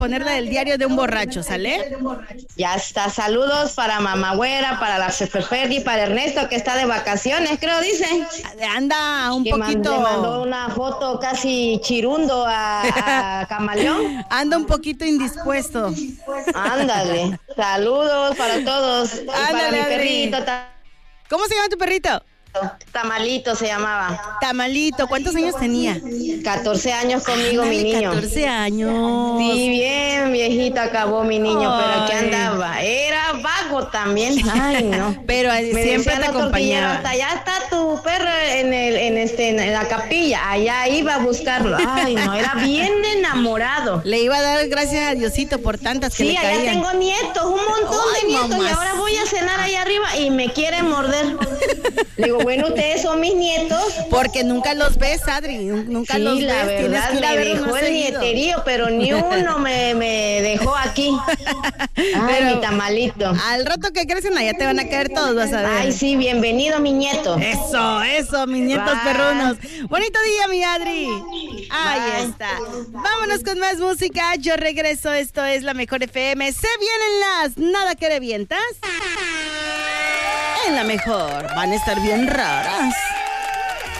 Ponerla del diario de un borracho, ¿sale? Ya está, saludos para Mamá Güera, para la Ferdi, para Ernesto que está de vacaciones, creo, dice. Anda un que poquito. Le mandó una foto casi chirundo a Camaleón. Anda un poquito indispuesto. Ándale, saludos para todos. Ándale, y para mi Adri. perrito. ¿Cómo se llama tu perrito? Tamalito se llamaba. Tamalito, ¿cuántos años tenía? 14 años conmigo, mi niño. 14 años. Sí, bien viejito acabó mi niño, Ay. pero aquí andaba. Era vago también. Ay, no. Pero siempre te acompañaba. Hasta allá está tu perro en la capilla. Allá iba a buscarlo. Ay, no, era bien enamorado. Le iba a dar gracias a Diosito por tantas que Sí, le allá caían. tengo nietos, un montón de nietos. Y ahora voy a cenar allá arriba y me quieren morder. Le digo, bueno, ustedes son mis nietos. Porque nunca los ves, Adri. Nunca los ves. La verdad, Tienes que ir a me verlos dejó más el seguido. nieterío, pero ni uno me dejó aquí. Ay, Pero mi tamalito. Al rato que crecen allá te van a caer todos, vas a ver. Ay, sí, bienvenido, mi nieto. Eso, mis nietos Bye. perrunos. Bonito día, mi Adri. Ahí Bye. está. Vámonos con más música. Yo regreso. Esto es La Mejor FM. Se vienen las Nada que revientas. En La Mejor. Van a estar bien raras.